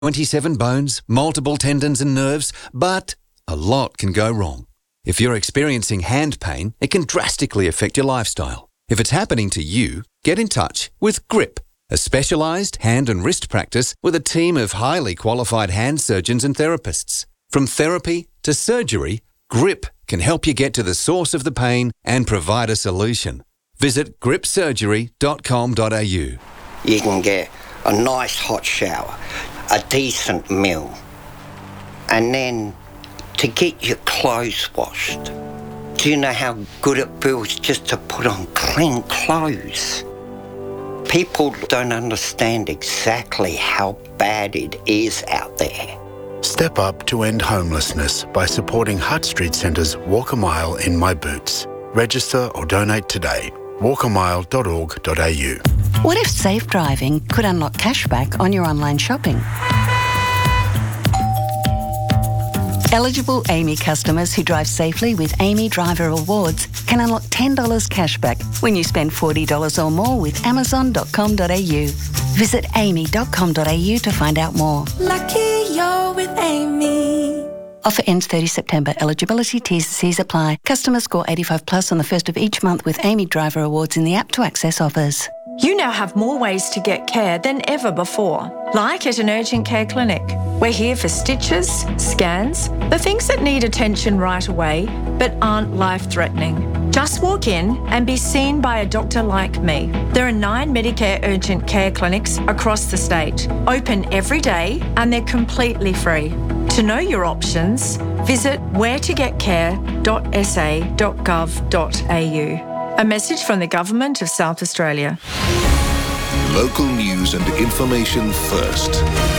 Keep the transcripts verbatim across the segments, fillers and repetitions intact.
twenty-seven bones, multiple tendons and nerves, but a lot can go wrong. If you're experiencing hand pain, it can drastically affect your lifestyle. If it's happening to you, get in touch with Grip, a specialised hand and wrist practice with a team of highly qualified hand surgeons and therapists. From therapy to surgery, Grip can help you get to the source of the pain and provide a solution. Visit grip surgery dot com dot a u. You can get a nice hot shower, a decent meal, and then to get your clothes washed. Do you know how good it feels just to put on clean clothes? People don't understand exactly how bad it is out there. Step up to end homelessness by supporting Hutt Street Centre's Walk a Mile in My Boots. Register or donate today. walk a mile dot org dot a u. What if safe driving could unlock cashback on your online shopping? Eligible A M Y customers who drive safely with A M Y Driver Awards can unlock ten dollars cashback when you spend forty dollars or more with amazon dot com dot a u. Visit a m y dot com dot a u to find out more. Lucky you're with A M Y. Offer ends thirtieth of September. Eligibility, T's and C's apply. Customers score eighty-five plus on the first of each month with A M Y Driver Awards in the app to access offers. You now have more ways to get care than ever before, like at an urgent care clinic. We're here for stitches, scans, the things that need attention right away but aren't life-threatening. Just walk in and be seen by a doctor like me. There are nine Medicare urgent care clinics across the state, open every day, and they're completely free. To know your options, visit where to get care dot s a dot gov dot a u. A message from the Government of South Australia. Local news and information first.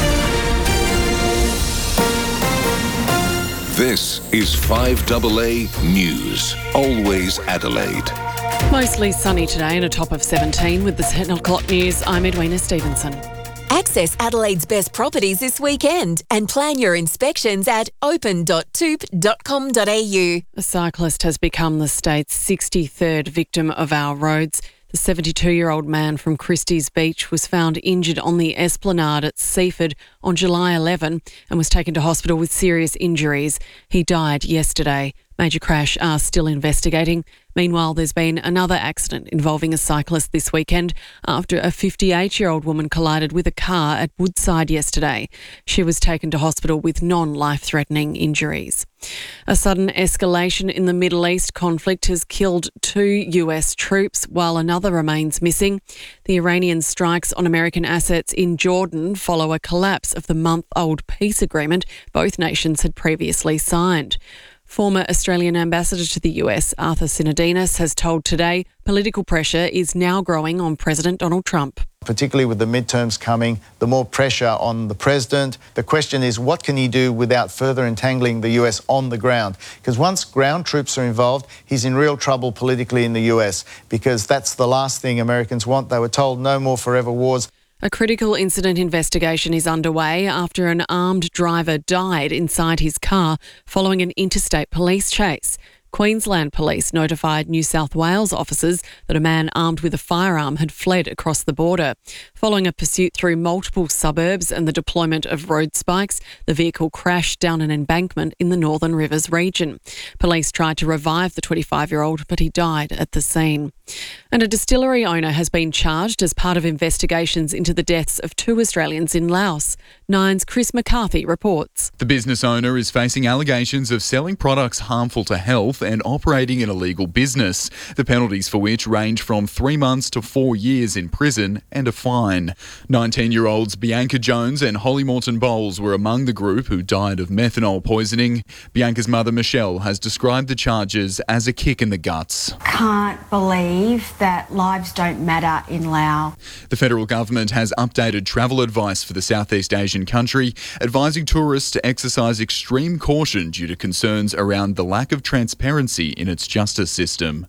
This is five A A News. Always Adelaide. Mostly sunny today and a top of seventeen with the ten o'clock news. I'm Edwina Stevenson. Access Adelaide's best properties this weekend and plan your inspections at open dot toop dot com dot a u. A cyclist has become the state's sixty-third victim of our roads. The seventy-two-year-old man from Christie's Beach was found injured on the Esplanade at Seaford on July eleventh and was taken to hospital with serious injuries. He died yesterday. Major Crash are still investigating. Meanwhile, there's been another accident involving a cyclist this weekend after a fifty-eight-year-old woman collided with a car at Woodside yesterday. She was taken to hospital with non-life-threatening injuries. A sudden escalation in the Middle East conflict has killed two U S troops while another remains missing. The Iranian strikes on American assets in Jordan follow a collapse of the month-old peace agreement both nations had previously signed. Former Australian ambassador to the U S, Arthur Sinodinos, has told Today political pressure is now growing on President Donald Trump. Particularly with the midterms coming, the more pressure on the president. The question is, what can he do without further entangling the U S on the ground? Because once ground troops are involved, he's in real trouble politically in the U S, because that's the last thing Americans want. They were told no more forever wars. A critical incident investigation is underway after an armed driver died inside his car following an interstate police chase. Queensland Police notified New South Wales officers that a man armed with a firearm had fled across the border. Following a pursuit through multiple suburbs and the deployment of road spikes, the vehicle crashed down an embankment in the Northern Rivers region. Police tried to revive the twenty-five-year-old, but he died at the scene. And a distillery owner has been charged as part of investigations into the deaths of two Australians in Laos. Nine's Chris McCarthy reports. The business owner is facing allegations of selling products harmful to health and operating an illegal business, the penalties for which range from three months to four years in prison and a fine. nineteen-year-olds Bianca Jones and Holly Morton Bowles were among the group who died of methanol poisoning. Bianca's mother, Michelle, has described the charges as a kick in the guts. Can't believe that lives don't matter in Laos. The federal government has updated travel advice for the Southeast Asian country, advising tourists to exercise extreme caution due to concerns around the lack of transparency in its justice system.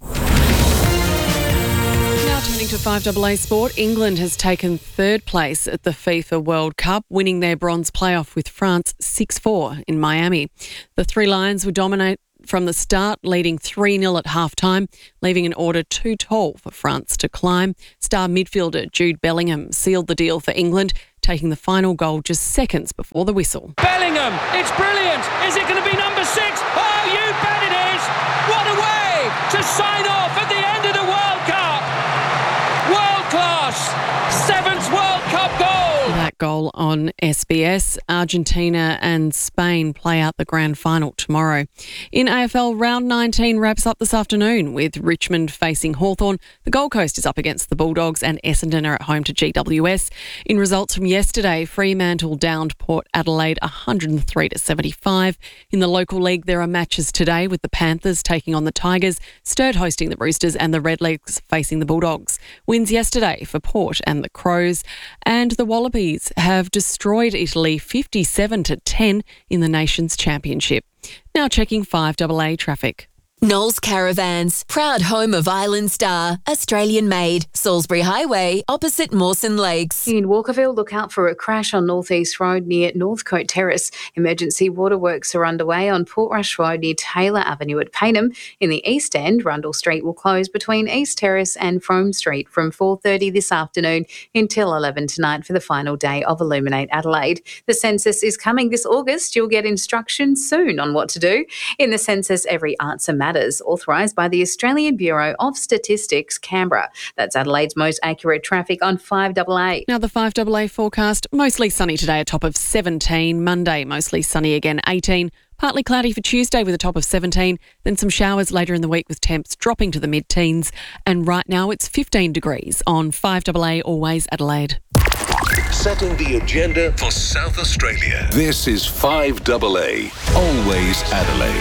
Now turning to five A A sport, England has taken third place at the FIFA World Cup, winning their bronze playoff with France six four in Miami. The Three Lions would dominate from the start, leading three nil at half-time, leaving an order too tall for France to climb. Star midfielder Jude Bellingham sealed the deal for England, taking the final goal just seconds before the whistle. Bellingham, it's brilliant. Is it going to be number six? Oh, you bet it is. What a way to sign off at the end of the World Cup. World class. Seventh World Cup goal. That goal on S B S. Argentina and Spain play out the grand final tomorrow. In A F L, round nineteen wraps up this afternoon with Richmond facing Hawthorn. The Gold Coast is up against the Bulldogs and Essendon are at home to G W S. In results from yesterday, Fremantle downed Port Adelaide one hundred three to seventy-five. In the local league, there are matches today with the Panthers taking on the Tigers, Sturt hosting the Roosters and the Redlegs facing the Bulldogs. Wins yesterday for Port and the Crows, and the Wallabies have destroyed Italy fifty-seven to ten in the Nations Championship. Now checking five double A traffic. Knowles Caravans, proud home of Island Star, Australian made, Salisbury Highway, opposite Mawson Lakes. In Walkerville, look out for a crash on North East Road near Northcote Terrace. Emergency waterworks are underway on Portrush Road near Taylor Avenue at Paynham. In the East End, Rundle Street will close between East Terrace and Frome Street from four thirty this afternoon until eleven tonight for the final day of Illuminate Adelaide. The census is coming this August. You'll get instructions soon on what to do. In the census, every answer matters. Authorised by the Australian Bureau of Statistics, Canberra. That's Adelaide's most accurate traffic on five double A. Now the five double A forecast, mostly sunny today, a top of seventeen. Monday, mostly sunny again, eighteen. Partly cloudy for Tuesday with a top of seventeen. Then some showers later in the week with temps dropping to the mid-teens. And right now it's fifteen degrees on five double A, always Adelaide. Setting the agenda for South Australia. This is five double A, always Adelaide.